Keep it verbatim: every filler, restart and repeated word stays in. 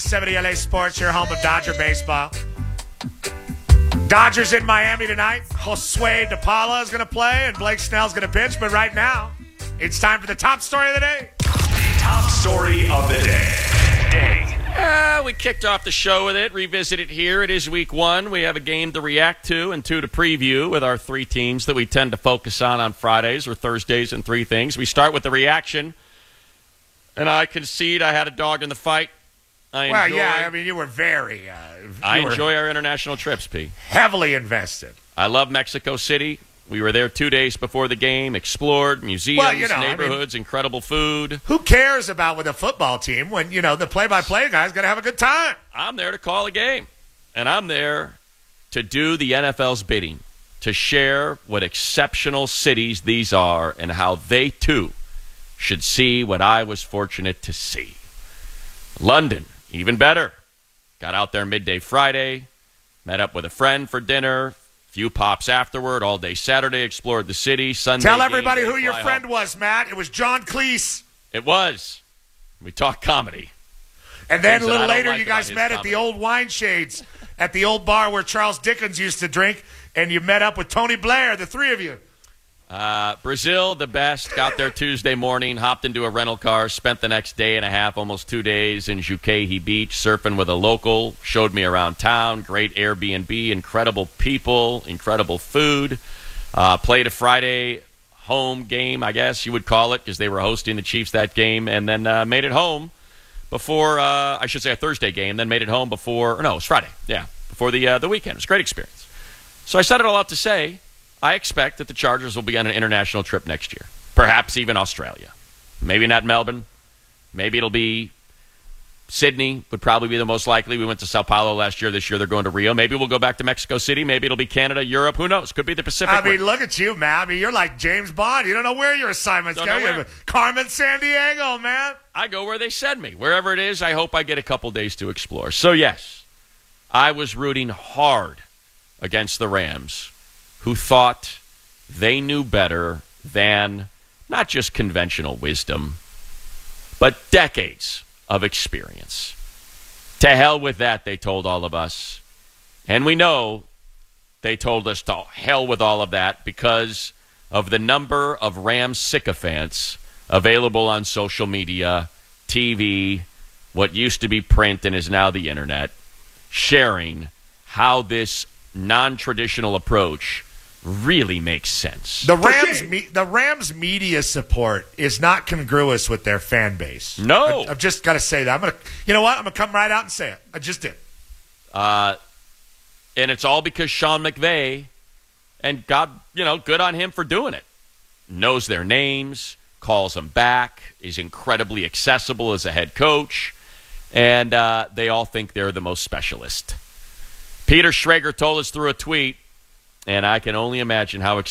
seventy L A Sports, your home of Dodger baseball. Dodgers in Miami tonight. Josue DePaula is going to play, and Blake Snell's going to pitch. But right now, it's time for the top story of the day. Top story of the day. day. Uh, we kicked off the show with it. Revisit it here. It is week one. We have a game to react to and two to preview with our three teams that we tend to focus on on Fridays or Thursdays and three things. We start with the reaction. And I concede I had a dog in the fight. I well, enjoy, yeah, I mean, you were very... Uh, you I were enjoy our international trips, P. heavily invested. I love Mexico City. We were there two days before the game, explored museums, Well, you know, neighborhoods, I mean, incredible food. Who cares about with a football team when, you know, the play-by-play guy's got to have a good time? I'm there to call a game, and I'm there to do the N F L's bidding, to share what exceptional cities these are and how they, too, should see what I was fortunate to see. London, even better. Got out there midday Friday, met up with a friend for dinner, few pops afterward, all day Saturday, explored the city. Sunday. Tell everybody game, who your friend home. was, Matt. It was John Cleese. It was. We talked comedy. And then Things a little that I don't later, like you guys about his met at comedy. the old Wine Shades, at the old bar where Charles Dickens used to drink, and you met up with Tony Blair, the three of you. Uh, Brazil, the best. Got there Tuesday morning, hopped into a rental car, spent the next day and a half, almost two days in Juquehi Beach, surfing with a local, showed me around town, great Airbnb, incredible people, incredible food. Uh, played a Friday home game, I guess you would call it, because they were hosting the Chiefs that game, and then uh, made it home before, uh, I should say a Thursday game, then made it home before, or no, it was Friday, yeah, before the uh, the weekend. It was a great experience. So I said it all out to say, I expect that the Chargers will be on an international trip next year, perhaps even Australia. Maybe not Melbourne. Maybe it'll be Sydney would probably be the most likely. We went to Sao Paulo last year. This year they're going to Rio. Maybe we'll go back to Mexico City. Maybe it'll be Canada, Europe. Who knows? Could be the Pacific. I mean, Rim. look at you, man. I mean, you're like James Bond. You don't know where your assignments Don't go. know where. You're Carmen San Diego, man. I go where they send me. Wherever it is, I hope I get a couple days to explore. So, yes, I was rooting hard against the Rams, who thought they knew better than not just conventional wisdom, but decades of experience. To hell with that, they told all of us. And we know they told us to hell with all of that because of the number of Rams sycophants available on social media, T V, what used to be print and is now the internet, sharing how this non-traditional approach really makes sense. The Rams, me, the Rams media support is not congruous with their fan base. No. I, I've just got to say that. I'm gonna, you know what? I'm gonna come right out and say it. I just did. Uh, and it's all because Sean McVay, and God, you know, good on him for doing it, knows their names, calls them back, is incredibly accessible as a head coach, and uh, they all think they're the most specialist. Peter Schrager told us through a tweet, and I can only imagine how excited